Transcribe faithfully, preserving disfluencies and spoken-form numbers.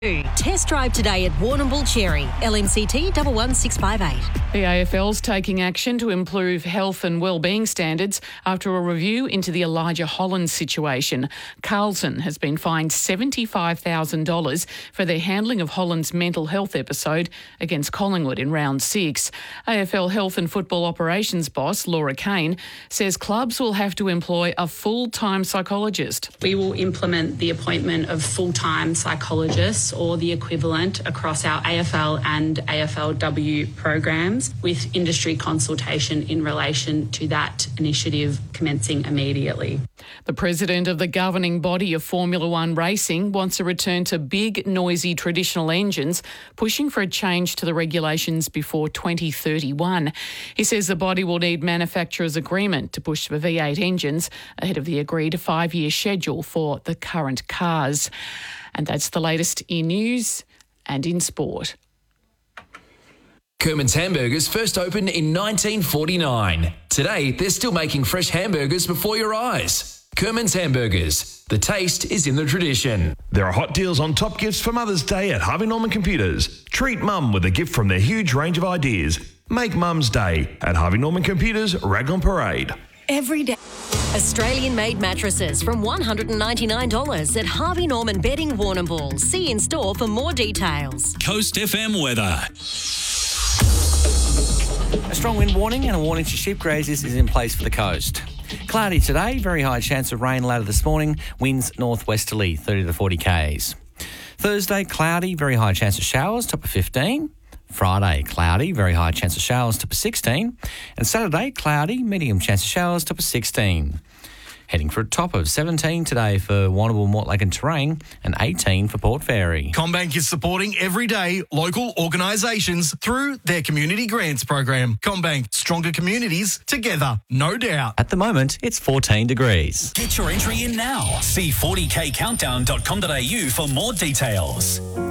Test drive today at Warrnambool Cherry, L M C T one one six five eight. The A F L's taking action to improve health and wellbeing standards after a review into the Elijah Hollands situation. Carlton has been fined seventy-five thousand dollars for their handling of Hollands' mental health episode against Collingwood in round six. A F L Health and Football Operations boss Laura Kane says clubs will have to employ a full-time psychologist. We will implement the appointment of full-time psychologists or the equivalent across our A F L and A F L W programs, with industry consultation in relation to that initiative commencing immediately. The president of the governing body of Formula One racing wants a return to big, noisy traditional engines, pushing for a change to the regulations before twenty thirty-one. He says the body will need manufacturers' agreement to push for V eight engines ahead of the agreed five-year schedule for the current cars. And that's the latest in news and in sport. Kerman's Hamburgers first opened in nineteen forty-nine. Today, they're still making fresh hamburgers before your eyes. Kerman's Hamburgers. The taste is in the tradition. There are hot deals on top gifts for Mother's Day at Harvey Norman Computers. Treat Mum with a gift from their huge range of ideas. Make Mum's Day at Harvey Norman Computers, Raglan Parade. Every day. Australian-made mattresses from one hundred ninety-nine dollars at Harvey Norman Bedding, Warrnambool. See in store for more details. Coast F M weather. A strong wind warning and a warning to sheep grazers is in place for the coast. Cloudy today, very high chance of rain later this morning. Winds northwesterly, thirty to forty k's. Thursday, cloudy, very high chance of showers, top of fifteen. Friday, cloudy, very high chance of showers, top of sixteen. And Saturday, cloudy, medium chance of showers, top of sixteen. Heading for a top of seventeen today for Warrnambool, Mortlake and Terang, and eighteen for Port Fairy. CommBank is supporting everyday local organisations through their community grants program. CommBank, stronger communities together, no doubt. At the moment, it's fourteen degrees. Get your entry in now. See forty k countdown dot com dot a u for more details.